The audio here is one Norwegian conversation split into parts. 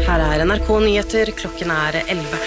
Her NRK Nyheter, klokken 11.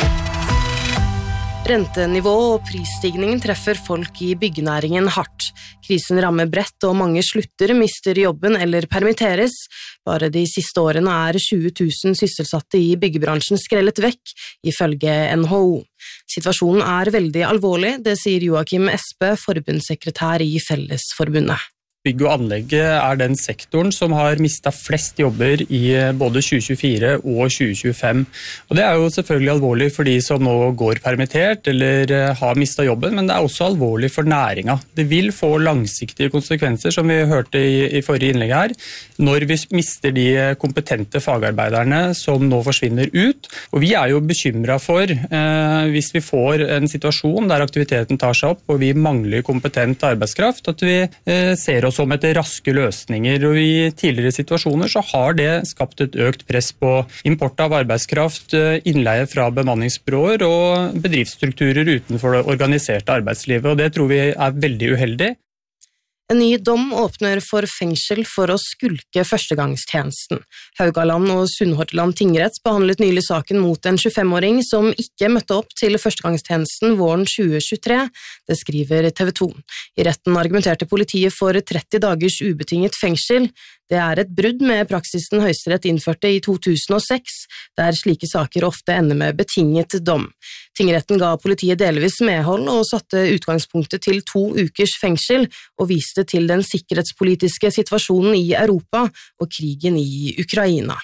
Rentenivå og prisstigningen treffer folk i byggenæringen hardt. Krisen rammer bredt, og mange slutter, mister jobben eller permitteres. Bare de siste årene 20 000 sysselsatte i byggebransjen skrellet vekk, ifølge NHO. Situasjonen veldig alvorlig, det sier Joakim Espe, forbundssekretær i Fellesforbundet. Bygg og anlegg den sektoren som har mistet flest jobber i både 2024 og 2025. Og det jo selvfølgelig alvorlig for de som nå går permittert eller har mistet jobben, men det også alvorlig for næringen. Det vil få langsiktige konsekvenser, som vi hørte i forrige innlegg her, når vi mister de kompetente fagarbeiderne som nå forsvinner ut. Og vi jo bekymret for, hvis vi får en situasjon der aktiviteten tar seg opp, og vi mangler kompetent arbeidskraft, at vi ser oss som etter raske løsninger, og i tidligere situasjoner så har det skapt et økt press på import av arbeidskraft, innleie fra bemanningsbyråer og bedriftsstrukturer utenfor det organiserte arbeidslivet, og det tror vi veldig uheldig. En ny dom åpner for fengsel for å skulke førstegangstjenesten. Haugaland og Sunnhordland tingrett behandlet nylig saken mot en 25-åring som ikke møtte opp til førstegangstjenesten våren 2023, det skriver TV 2. I retten argumenterte politiet for 30 dagers ubetinget fengsel. Det et brudd med praksisen Høyesterett innførte i 2006, der slike saker ofte ender med betinget dom. Tingretten ga politiet delvis medhold og satte utgangspunktet til 2 ukers fengsel og viste til den sikkerhetspolitiske situasjonen i Europa og krigen i Ukraina.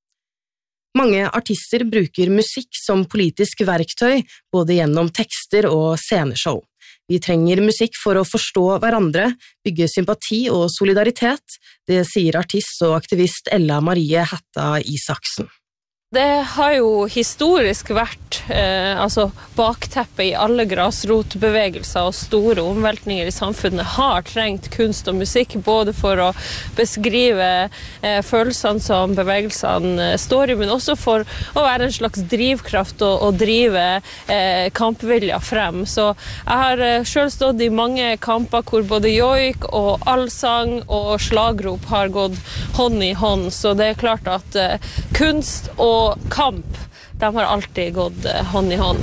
Mange artister bruker musikk som politisk verktøy, både gjennom tekster og sceneshow. Vi trenger musikk for å forstå hverandre, bygge sympati og solidaritet, det sier artist og aktivist Ella Marie Hætta Isaksen. Det har jo historisk vært bakteppet i alle grasrotbevegelser og store omveltninger i samfunnet har trengt kunst og musikk, både for å beskrive følelsene som bevegelsene står i, men også for å være en slags drivkraft og drive kampvilja frem. Så jeg har selv stått i mange kamper hvor både joik og allsang og slagrop har gått hånd i hånd, så det klart at kunst og kamp, de har alltid gått hånd i hånd.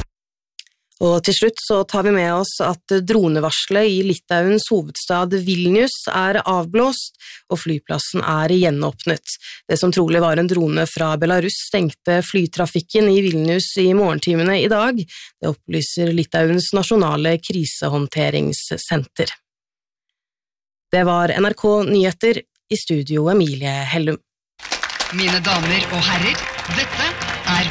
Og til slutt så tar vi med oss at dronevarselet i Litauens hovedstad Vilnius avblåst, og flyplassen gjenåpnet. Det som trolig var en drone fra Belarus stengte flytrafikken i Vilnius i morgentimene i dag. Det opplyser Litauens nasjonale krisehåndteringssenter. Det var NRK Nyheter, i studio Emilie Hellum. Mine damer og herrer, dette